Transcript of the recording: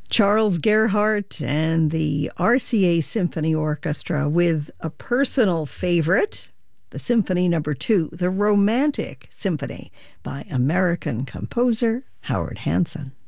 Charles Gerhardt and the RCA Symphony Orchestra with a personal favorite, the Symphony Number 2, the Romantic Symphony by American composer Howard Hanson.